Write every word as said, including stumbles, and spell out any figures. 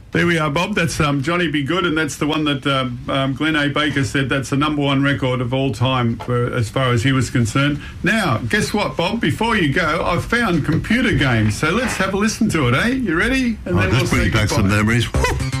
There we are, Bob. That's um, Johnny Be Good, and that's the one that uh, um, Glenn A. Baker said that's the number one record of all time for, as far as he was concerned. Now, guess what, Bob? Before you go, I've found Computer Games, so let's have a listen to it, eh? You ready? And oh, then just we'll bring back some memories.